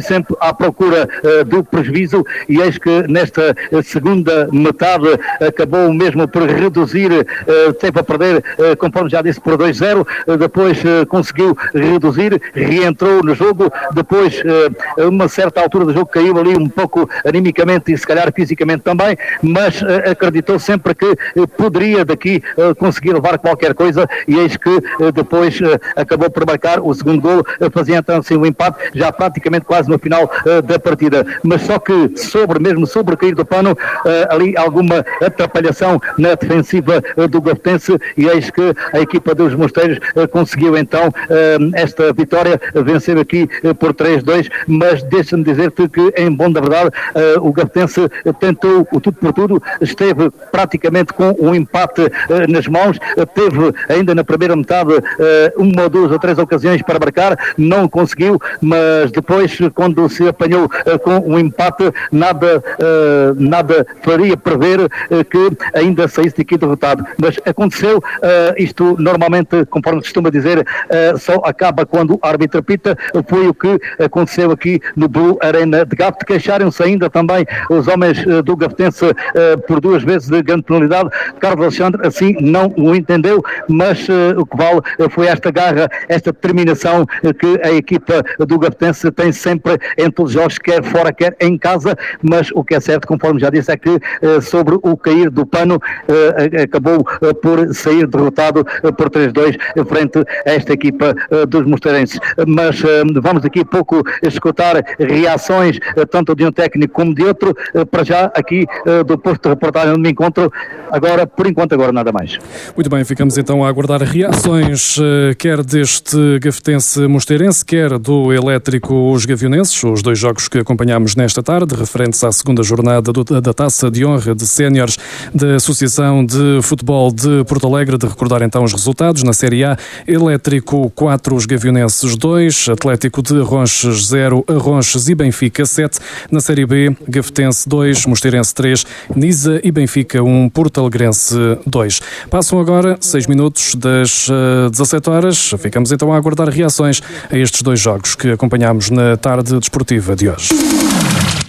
sempre à procura do prejuízo, e eis que nesta segunda metade acabou mesmo por reduzir, teve a perder, conforme já disse, por 2-0, depois conseguiu reduzir, reentrou no jogo, depois a uma certa altura do jogo caiu ali um pouco animicamente e se calhar fisicamente também, mas acreditou sempre que poderia daqui conseguir levar qualquer coisa, e eis que depois acabou por marcar o segundo golo, fazia então assim o empate, já praticamente quase no final da partida, mas só que mesmo sobre cair do pano, ali alguma atrapalhação na defensiva do Gaftense, e eis que a equipa dos Mosteiros conseguiu então esta vitória, vencer aqui por 3-2, mas deixa-me dizer-te que, em bom da verdade, o Gaftense tentou o tudo por tudo, esteve praticamente com um empate nas mãos, teve ainda na primeira metade uma ou duas ou três ocasiões para marcar, não conseguiu, mas depois, quando se apanhou com um empate, nada faria prever que ainda saísse aqui derrotado, mas aconteceu, isto normalmente, conforme se costuma dizer, só acaba quando o árbitro apita, foi o que aconteceu aqui no Blue Arena de Gafte. Queixaram-se ainda também os homens do Gaftense por duas vezes de grande penalidade. Carlos Alexandre assim não o entendeu, mas o que vale foi esta garra, esta determinação que a equipa do Gaftense tem sempre em todos os jogos, quer fora, quer em casa, mas o que é certo, conforme já disse, é que sobre o cair do pano acabou por sair derrotado por 3-2 frente a esta equipa dos mosteirenses. Mas vamos daqui a pouco escutar reações tanto de um técnico como de outro, para já aqui do posto de reportagem onde me encontro, agora, por enquanto, agora nada mais. Muito bem, ficamos então a aguardar reações, quer deste Gaftense Mosteirense, quer do Elétrico Os Gavionenses, os dois jogos que acompanhámos nesta tarde, referentes à segunda jornada da Taça de Honra de Séniores da Associação de Futebol de Porto Alegre. De recordar então os resultados: na Série A, Elétrico 4, Os Gavionenses 2, Atlético de Arronches 0, Arronches e Benfica 7. Na Série B, Gaftense 2, Mosteirense 3, Nisa e Benfica 1, Porto Alegrense 2. Passam agora 6 minutos das 17 horas. Ficamos então a aguardar reações a estes dois jogos que acompanhámos na tarde desportiva de hoje.